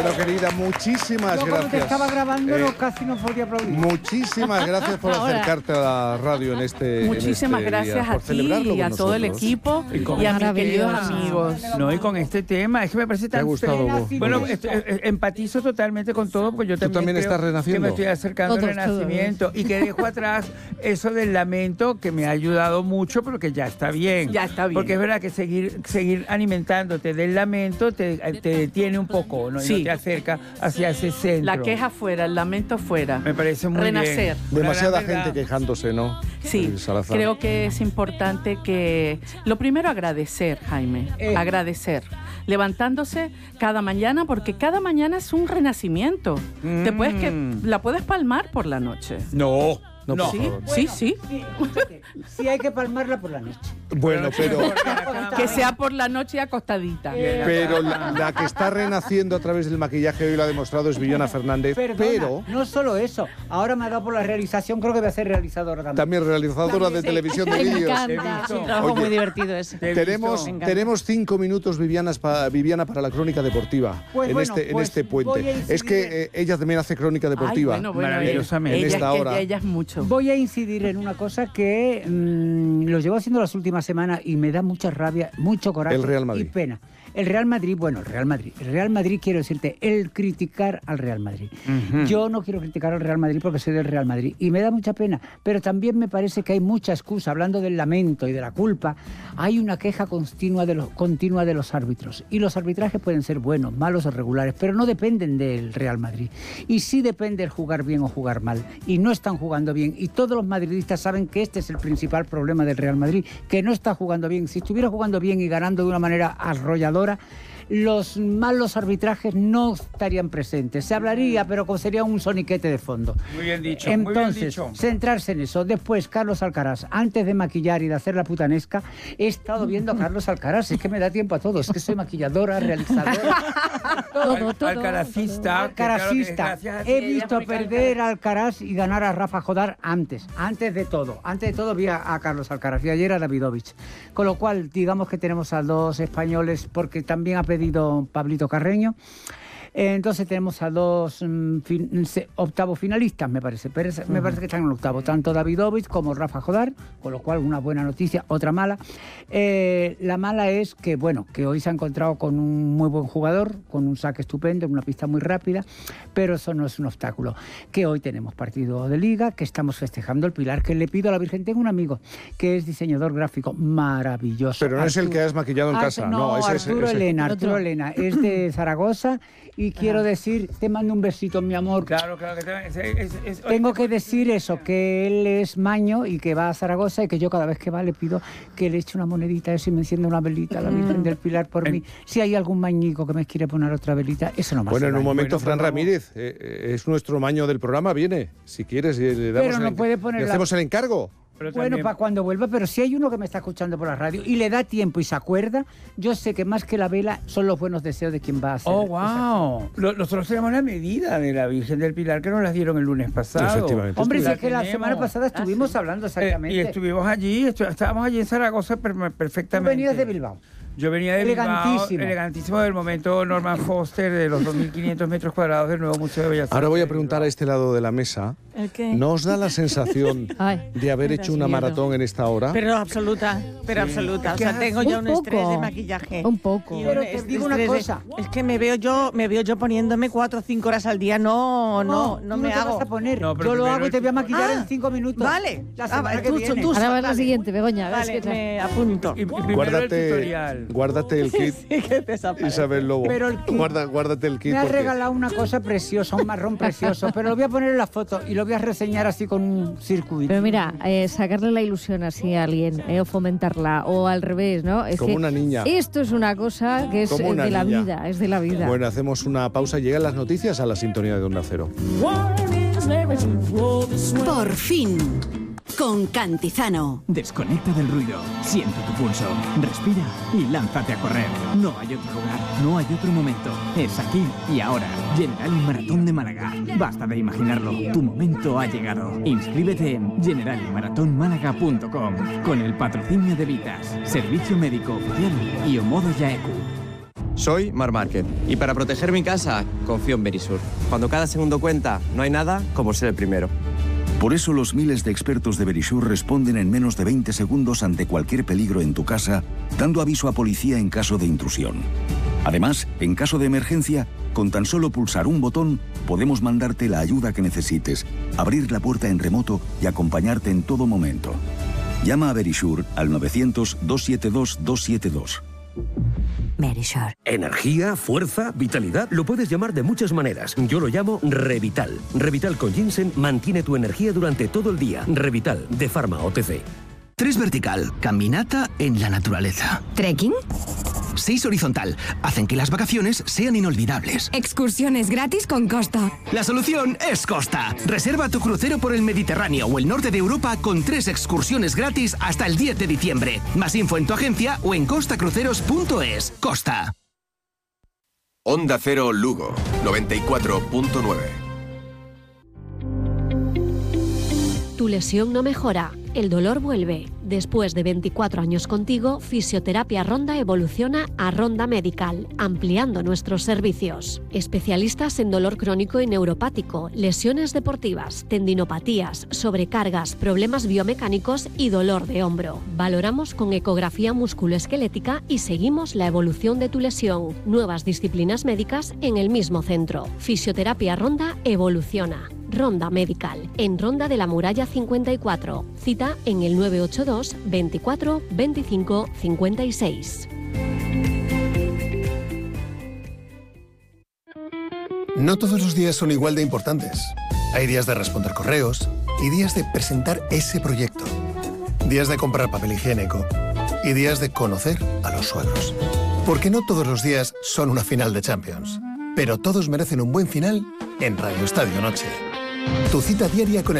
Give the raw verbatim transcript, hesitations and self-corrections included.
Bueno, querida, muchísimas Yo, gracias. Como te estaba grabando, Eh, no, casi no podía aplaudir. Muchísimas gracias por Ahora. acercarte a la radio en este Muchísimas en este gracias día, a por ti celebrarlo y a con todo el nosotros. equipo Y con- y a mis queridos Maravilloso. amigos. No, y con este tema, es que me parece ¿Te ha tan gustado, feo. Hugo? Bueno, est- eh, empatizo totalmente con todo, porque yo ¿Tú también, también creo estás renaciendo? que me estoy acercando Todos, al renacimiento y que dejo atrás eso del lamento que me ha ayudado mucho, pero que ya está bien. Ya está bien. Porque es verdad que seguir, seguir alimentándote del lamento te, te detiene un poco, ¿no? Y Sí. no te acerca hacia ese centro. La queja fuera, el lamento fuera. Me parece muy Renacer. bien. Una Demasiada gran verdad. gente quejándose, ¿no? Sí, Eh, Salazar. creo que es importante que... Lo primero, agradecer, Jaime. Eh. Agradecer. Levantándose cada mañana, porque cada mañana es un renacimiento. Te puedes que Mm. La puedes palmar por la noche. No, No, no. por Sí, favor. sí, sí. Sí, escúchate, sí hay que palmarla por la noche. Bueno, pero, Que sea por la noche acostadita. Eh, pero la, la que está renaciendo a través del maquillaje, hoy lo ha demostrado, es Villana Fernández. Perdona, Pero no solo eso. Ahora me ha dado por la realización, creo que voy a ser realizadora también. también realizadora de Sí. televisión de Me vídeos. He encanta. visto. Es un trabajo Oye, muy divertido ese. Te he Tenemos, visto. Me encanta. tenemos cinco minutos, Vivianas, pa- Viviana, para la crónica deportiva Pues en, bueno, este, en pues este voy puente. a incidir Es que en- eh, ella también hace crónica deportiva. Ay, bueno, bueno, Maravillosamente. Ella, En esta es que hora. ella es mucho. Voy a incidir en una cosa que mm, lo llevo haciendo las últimas semanas y me da mucha rabia, mucho coraje El Real Madrid. y pena. El Real Madrid, bueno, el Real Madrid. El Real Madrid, quiero decirte, el criticar al Real Madrid. Ujú. Yo no quiero criticar al Real Madrid porque soy del Real Madrid y me da mucha pena, pero también me parece que hay mucha excusa. Hablando del lamento y de la culpa, hay una queja continua de los, continua de los árbitros. Y los arbitrajes pueden ser buenos, malos o regulares, pero no dependen del Real Madrid. Y sí depende el jugar bien o jugar mal. Y no están jugando bien. Y todos los madridistas saben que este es el principal problema del Real Madrid, que no está jugando bien. Si estuviera jugando bien y ganando de una manera arrolladora, los malos arbitrajes no estarían presentes. Se hablaría, pero como sería un soniquete de fondo. Muy bien dicho, muy bien Entonces, dicho. centrarse en eso. Después, Carlos Alcaraz, antes de maquillar y de hacer la putanesca, he estado viendo a Carlos Alcaraz. Es que me da tiempo a todo. Es que soy maquilladora, realizadora, Todo, todo. Alcaracista. que claro que alcaracista. gracias a ti He ella visto muy perder a Alcaraz y ganar a Rafa Jodar antes. Antes de todo. Antes de todo vi a, a Carlos Alcaraz y ayer a Davidovich. Con lo cual, digamos que tenemos a dos españoles, porque también ha pedido Pablito Carreño. Eh, Entonces tenemos a dos mm, fin- se- octavos finalistas, me parece. Pero es- me parece que están en el octavo, tanto Davidovich como Rafa Jodar, con lo cual una buena noticia, otra mala. Eh, la mala es que, bueno, que hoy se ha encontrado con un muy buen jugador, con un saque estupendo, en una pista muy rápida, pero eso no es un obstáculo. Que hoy tenemos partido de liga, que estamos festejando el Pilar, que le pido a la Virgen. Tengo un amigo que es diseñador gráfico maravilloso. Pero no es el Arturo- que has maquillado en Artu- casa. No, No, ese es Arturo ese. Elena, Otro. Arturo Elena, es de Zaragoza y quiero decir, te mando un besito, mi amor. Claro, claro que te- es- es- es- Tengo que decir eso, que él es maño y que va a Zaragoza y que yo cada vez que va le pido que le eche una monedita, eso y me encienda una velita a la Virgen del Pilar por mí. Si hay algún mañico que me quiere poner otra velita, eso no me Bueno, hace en un daño. momento, Bueno, Fran por favor. Ramírez, eh, eh, es nuestro maño del programa, viene. Si quieres, y le damos Pero no el, enc- puede poner le la- hacemos el encargo. pero Bueno, también- para cuando vuelva, pero si hay uno que me está escuchando por la radio y le da tiempo y se acuerda, yo sé que más que la vela son los buenos deseos de quien va a hacer. Oh, esa- wow. Lo- Nosotros tenemos la medida de la Virgen del Pilar que nos las dieron el lunes pasado. Efectivamente. Hombre, si La es que la tenemos. semana pasada estuvimos sí. hablando Eh, exactamente. y estuvimos allí, estu- estábamos allí en Zaragoza per- Tú perfectamente. venías de Bilbao. Yo venía de Bilbao, Elegantísimo. elegantísimo del momento Norman Foster de los dos mil quinientos metros cuadrados del nuevo Museo de Bellas Artes. Ahora voy a de preguntar a Bilbao. este lado de la mesa. ¿El qué? ¿No os da la sensación Ay, de haber me hecho das una miedo. maratón en esta hora? Pero absoluta, pero absoluta. O sea, tengo ya un Un estrés poco. de maquillaje. Un poco. Y Pero un te est- digo una estrés de- cosa. Es que me veo yo, me veo yo poniéndome cuatro o cinco horas al día. No, no, no, tú me te hago. vas a poner. No, pero yo lo primero hago y te voy a el- maquillar Ah, en cinco minutos. vale. La Ah, semana vale, que tú- viene. tú- Ahora vas la Vale. siguiente, Begoña. ves Vale, que ya- me apunto. Y, y primero el Guárdate, tutorial. guárdate el kit, Sí, que desaparece. Isabel Lobo. Pero el kit- Guarda, guárdate el kit. Me has porque- regalado una cosa preciosa, un marrón precioso, pero lo voy a poner en la foto y lo voy a reseñar así con un circuito. Pero mira, eh, sacarle la ilusión así a alguien, eh, o fomentarla, o al revés, ¿no? Es Como que una niña. Esto es una cosa que es Como eh, una de la niña. vida, es de la vida. Bueno, hacemos una pausa. Llegan las noticias a la sintonía de Onda Cero. Por fin, con Cantizano. Desconecta del ruido, siente tu pulso, respira y lánzate a correr. No hay otro lugar, no hay otro momento. Es aquí y ahora. General Maratón de Málaga. Basta de imaginarlo, tu momento ha llegado. Inscríbete en general maratón málaga punto com con el patrocinio de Vitas, Servicio Médico Oficial y Omodo Yaeku. Soy Mar Márquez y para proteger mi casa confío en Verisur. Cuando cada segundo cuenta, no hay nada como ser el primero. Por eso los miles de expertos de Verisur responden en menos de veinte segundos ante cualquier peligro en tu casa, dando aviso a policía en caso de intrusión. Además, en caso de emergencia, con tan solo pulsar un botón, podemos mandarte la ayuda que necesites, abrir la puerta en remoto y acompañarte en todo momento. Llama a Verisur al novecientos, doscientos setenta y dos, doscientos setenta y dos. Verisur. Energía, fuerza, vitalidad, lo puedes llamar de muchas maneras. Yo lo llamo Revital. Revital con ginseng mantiene tu energía durante todo el día. Revital, de Pharma O T C. Tres vertical, caminata en la naturaleza. ¿Trekking? Seis horizontal, hacen que las vacaciones sean inolvidables. Excursiones gratis con Costa. La solución es Costa. Reserva tu crucero por el Mediterráneo o el norte de Europa con tres excursiones gratis hasta el diez de diciembre. Más info en tu agencia o en costa cruceros punto es. Costa. Onda Cero Lugo, noventa y cuatro punto nueve. Tu lesión no mejora, el dolor vuelve. Después de veinticuatro años contigo, Fisioterapia Ronda evoluciona a Ronda Medical, ampliando nuestros servicios. Especialistas en dolor crónico y neuropático, lesiones deportivas, tendinopatías, sobrecargas, problemas biomecánicos y dolor de hombro. Valoramos con ecografía musculoesquelética y seguimos la evolución de tu lesión. Nuevas disciplinas médicas en el mismo centro. Fisioterapia Ronda evoluciona. Ronda Medical, en Ronda de la Muralla cincuenta y cuatro. Cita en el nueve ocho dos, veinticuatro, veinticinco, cincuenta y seis. No todos los días son igual de importantes. Hay días de responder correos y días de presentar ese proyecto. Días de comprar papel higiénico y días de conocer a los suegros. Porque no todos los días son una final de Champions. Pero todos merecen un buen final en Radio Estadio Noche. Tu cita diaria con el